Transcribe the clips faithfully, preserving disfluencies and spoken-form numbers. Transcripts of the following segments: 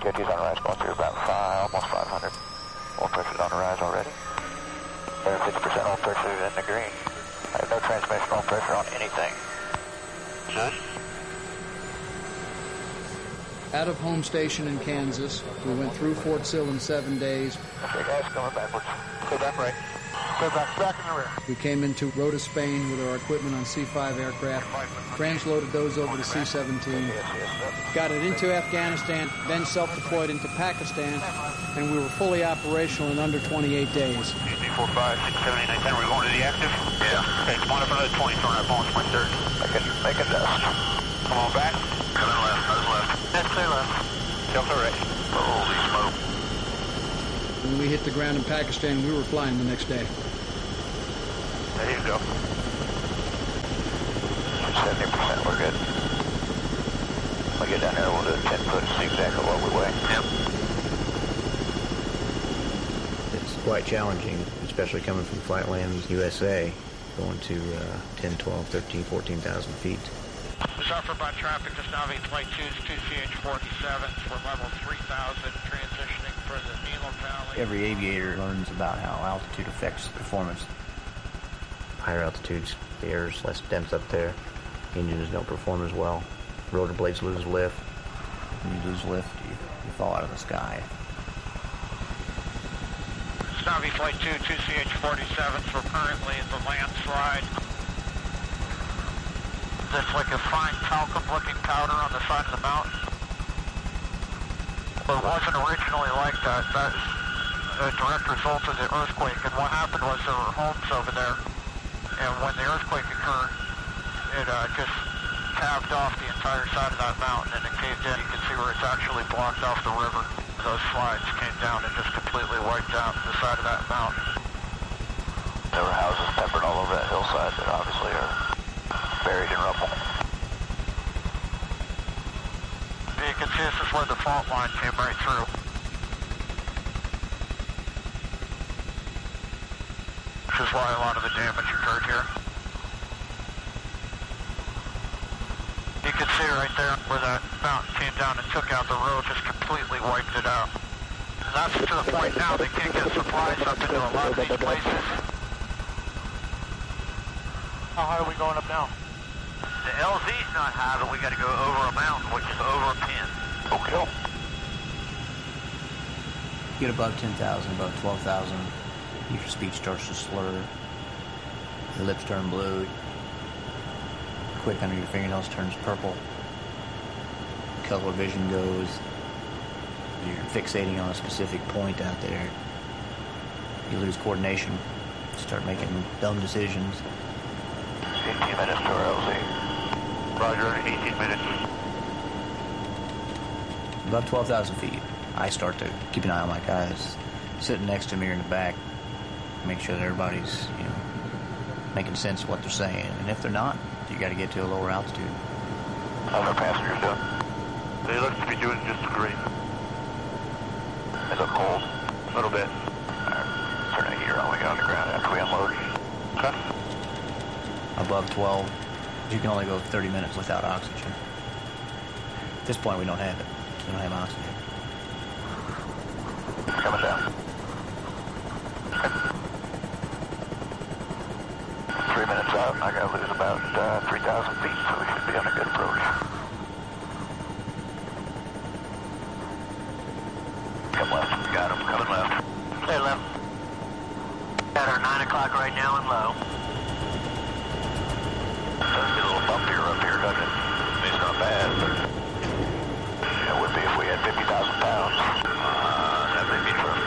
Sketchy's on rise, going through about five, almost five hundred. Oil pressure's on the rise already. There's fifty percent oil pressure in the green. I have no transmission oil pressure on anything. Good. Out of home station in Kansas, we went through Fort Sill in seven days. Okay, guys, coming backwards. Clear back right. Clear back, back in the rear. We came into Rota, Spain with our equipment on C five aircraft, transloaded those over to C seventeen, got it into Afghanistan, then self-deployed into Pakistan, and we were fully operational in under twenty-eight days. three four five six seven eight nine ten, we're going to the active? Yeah. Okay, come on up another twenty, throwing our bonus my third. Make it, make it dust. Come on back. Coming left, nose left. That's clear left. Delta right. Holy smoke. When we hit the ground in Pakistan, we were flying the next day. There you go. seventy percent, we're good. We'll get down there, we'll do a ten foot, see exactly what we weigh. Yep. It's quite challenging, especially coming from Flightlands U S A, going to uh, ten, twelve, thirteen, fourteen thousand feet. Was offered by traffic just now, flight two is two C H forty-seven for level three thousand, transitioning for the Nilo Valley. Every aviator learns about how altitude affects performance. Higher altitudes, the air is less dense up there. Engines don't perform as well. Rotor blades lose lift. When you lose lift, you, you fall out of the sky. Navi Flight two, two C H forty-seven for currently the landslide. That's like a fine talcum-looking powder on the side of the mountain. Well, it wasn't originally like that. That's a direct result of the earthquake. And what happened was there were homes over there. And when the earthquake occurred, it uh, just tabbed off the entire side of that mountain and it caved in. You can see where it's actually blocked off the river. Those slides came down and just completely wiped out the side of that mountain. There were houses peppered all over that hillside that obviously are buried in rubble. You can see this is where the fault line came right through. Which is why a lot of the damage occurred here. You can see right there where that mountain came down and took out the road, just completely wiped it out. And that's to the point now they can't get supplies up into a lot of these places. How high are we going up now? The L Z's not high, but we got to go over a mountain, which is over a pin. Okay. Get above ten thousand, above twelve thousand, your speech starts to slur, your lips turn blue, quick under your fingernails turns purple, color vision goes, you're fixating on a specific point out there, you lose coordination, start making dumb decisions. eighteen minutes to our L Z. Roger, eighteen minutes. Above twelve thousand feet, I start to keep an eye on my guys sitting next to me or in the back, make sure that everybody's, you know, making sense of what they're saying. And if they're not, you got to get to a lower altitude. How's our passengers doing? They look to be doing just great. Is it cold? A little bit. Alright, turn the heater on, we get on the ground after we unload. Okay. Above twelve, you can only go thirty minutes without oxygen. At this point, we don't have it. We don't have oxygen. Coming down. Three minutes out, and I gotta lose about uh, three thousand feet, so we should be on a good approach. Come left, we got him, coming left. Clear left. Got our nine o'clock right now and low. Does get a little bumpier up here, doesn't it? It's not bad, but it would be if we had fifty thousand pounds. Uh, that may be true.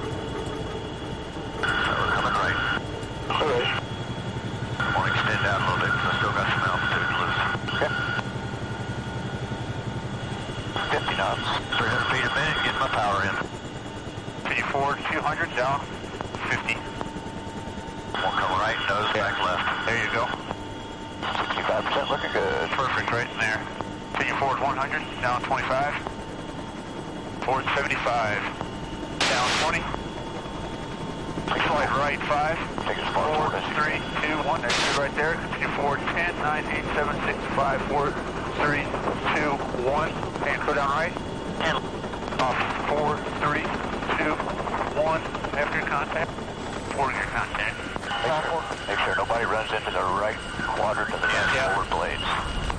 So we're coming right. All right. I want to extend out a little bit because I still got some altitude to lose. Okay. fifty knots. three hundred feet a minute, getting my power in. Can you forward two hundred down? fifty. One coming right, nose Yeah. back left. There you go. sixty-five percent looking good. Perfect, right in there. Can you forward one hundred? Down twenty-five. Forward seventy-five. Down twenty. Slide right five. Take it far Four, forward as you three, two, one. That's it right there. Continue forward ten, nine, eight, seven, six, five, four, three, two, one. And go down right. And Off four, three, two, one. After contact. Before your contact. Make sure, make sure nobody runs into the right quadrant of the yeah, yeah. forward blades.